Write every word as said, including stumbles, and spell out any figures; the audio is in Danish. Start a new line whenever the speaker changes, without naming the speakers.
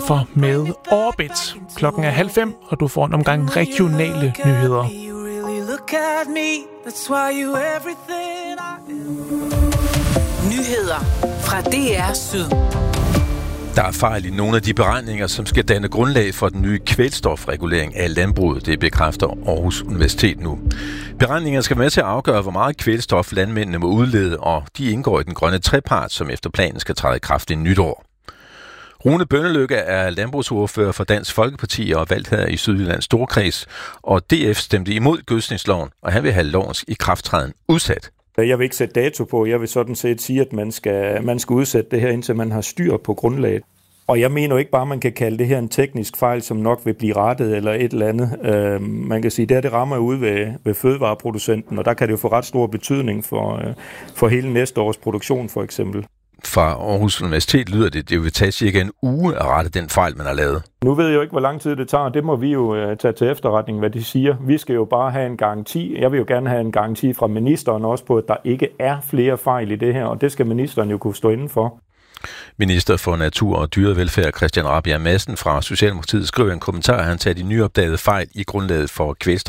Christoffer med Orbit. Klokken er halv fem, og du får en omgang regionale nyheder.
Nyheder fra D R Syd.
Der er fejl i nogle af de beregninger, som skal danne grundlag for den nye kvælstofregulering af landbruget. Det bekræfter Aarhus Universitet nu. Beregningerne skal være med til at afgøre, hvor meget kvælstof landmændene må udlede, og de indgår i den grønne trepart, som efter planen skal træde i kraft i nytår. Rune Bønnelykke er landbrugsordfører for Dansk Folkeparti og valgt her i Sydjyllands Storkreds, og D F stemte imod gødsningsloven, og han vil have lovens ikrafttræden udsat.
Jeg vil ikke sætte dato på. Jeg vil sådan set sige, at man skal, man skal udsætte det her, indtil man har styr på grundlaget. Og jeg mener jo ikke bare, at man kan kalde det her en teknisk fejl, som nok vil blive rettet eller et eller andet. Øh, man kan sige, at det her det rammer ude ved, ved fødevareproducenten, og der kan det jo få ret stor betydning for, øh, for hele næste års produktion for eksempel.
Fra Aarhus Universitet lyder det, det vil tage cirka en uge at rette den fejl, man har lavet.
Nu ved jeg jo ikke, hvor lang tid det tager. Det må vi jo uh, tage til efterretning, hvad de siger. Vi skal jo bare have en garanti. Jeg vil jo gerne have en garanti fra ministeren også på, at der ikke er flere fejl i det her, og det skal ministeren jo kunne stå inden for.
Minister for Natur og Dyrevelfærd Christian Rabjerg Madsen fra Socialdemokratiet skriver en kommentar, at han tager de nyopdagede fejl i grundlaget for kvælstof